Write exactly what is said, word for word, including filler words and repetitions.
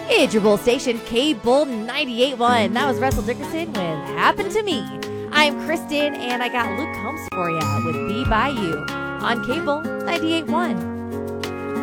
It's your Bull Station, K-Bull ninety-eight point one. That was Russell Dickerson with Happened to Me. I'm Kristen, and I got Luke Combs for you with Be By You on K-Bull ninety-eight point one.